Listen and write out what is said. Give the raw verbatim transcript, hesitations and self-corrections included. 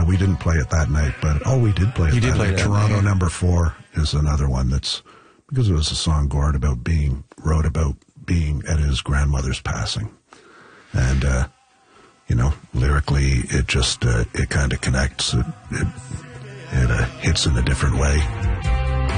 we didn't play it that night, but oh, we did play it You that did play night. it that Toronto night. Number Four is another one that's, because it was a song Gord about being, wrote about being at his grandmother's passing. And, uh, you know, lyrically, it just, uh, it kind of connects. It, it, it uh, hits in a different way.